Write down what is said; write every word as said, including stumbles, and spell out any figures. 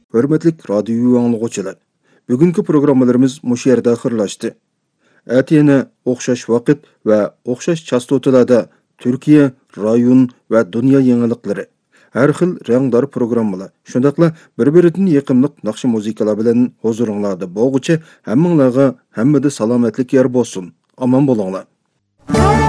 Hörmetlik radyo anlıqçılar. Bugünkü programmalarımız muş yerdə xırlaşdı. Әтiyene оқшаш vaqt ve оқшаш chastotalarda Türkiye, rayon ve dünya yenilikleri. Her xil rəngdar programmalar. Şundaqla bir-birindən yaqınlıq naqşı muzikalar bilan huzurunlarda boğucu həmminlərə həmmide salametlik yer bolsun. Aman bolunlar.